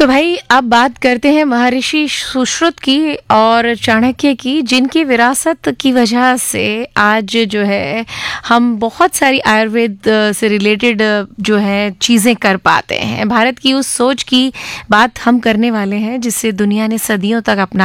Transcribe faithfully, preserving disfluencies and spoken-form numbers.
तो भाई अब बात करते हैं महर्षि सुश्रुत की और चाणक्य की, जिनकी विरासत की वजह से आज जो है हम बहुत सारी आयुर्वेद से रिलेटेड जो है चीज़ें कर पाते हैं। भारत की उस सोच की बात हम करने वाले हैं जिससे दुनिया ने सदियों तक अपना